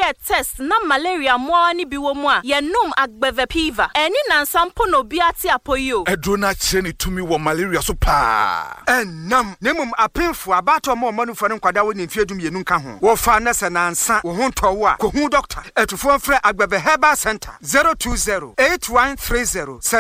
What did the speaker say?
ye test na malaria mo ani bi wo mu a ye num agbevepiva eni nansampo no bi ate apoyo edro na kire ni tumi wo malaria so pa enam nemum apemfo abato mo manufo ne nkwada wo ne mfiedum ye nunka ho wo fa na se nansa wo ho ntowo a ko hu doctor etufo mfre agbeve herbal center 020 8130